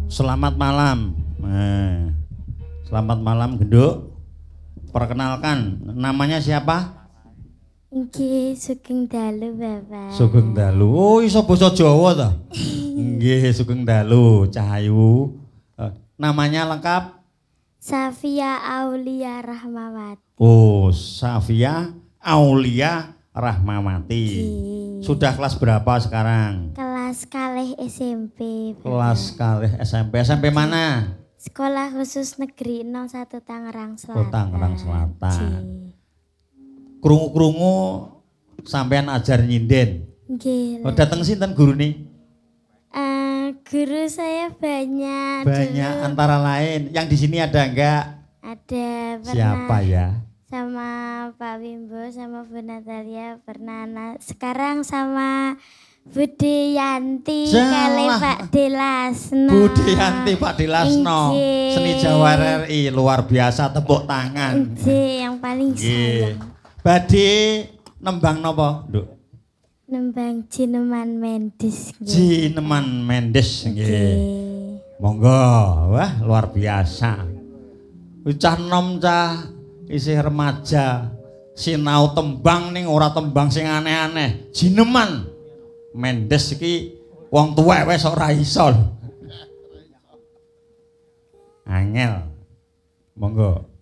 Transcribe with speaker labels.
Speaker 1: Selamat malam. Selamat malam Genduk. Perkenalkan, namanya siapa?
Speaker 2: Nggih, Sugeng Dalu, Bapak.
Speaker 1: Sugeng Dalu. Oh, iso basa Jawa ta? Nggih, Sugeng Dalu, Cahayu. Namanya lengkap?
Speaker 2: Safia Aulia Rahmawati.
Speaker 1: Oh, Safia Aulia Rahmawati. Sudah kelas berapa sekarang?
Speaker 2: Kelas kalih SMP. Bapak.
Speaker 1: Kelas kalih SMP. SMP mana?
Speaker 2: Sekolah Khusus Negeri 01 Tangerang Selatan.
Speaker 1: Oh, Tangerang Selatan. Krungu-krungu sampean ajar nyinden.
Speaker 2: Nggih.
Speaker 1: Oh, dateng sinten gurune?
Speaker 2: Guru saya banyak.
Speaker 1: Banyak dulu. Antara lain, yang di sini ada enggak?
Speaker 2: Ada. Pernah.
Speaker 1: Siapa ya?
Speaker 2: Sama Pak Wimbo, sama Bu Natalia pernah. Sekarang sama Budi Yanti kali Pak Delasno.
Speaker 1: Budi Yanti Pak Delasno. Seni Jawa RRI luar biasa, tepuk tangan.
Speaker 2: Yang paling sayang.
Speaker 1: Badhe nembang napa, Nduk?
Speaker 2: Nembang Jineman Mendes.
Speaker 1: Jineman Mendes nggih. Monggo, wah luar biasa. Cah nom cah isih remaja, sinau tembang ning ora tembang sing aneh-aneh. Jineman Mendes iki wong tuwek wis ora iso. Angel. Monggo.